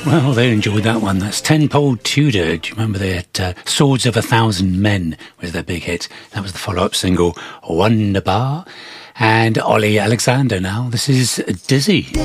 Well, they enjoyed that one. That's Tenpole Tudor. Do you remember they had Swords of a Thousand Men was their big hit? That was the follow-up single, Wonderbar. And Ollie Alexander now. This is Dizzy.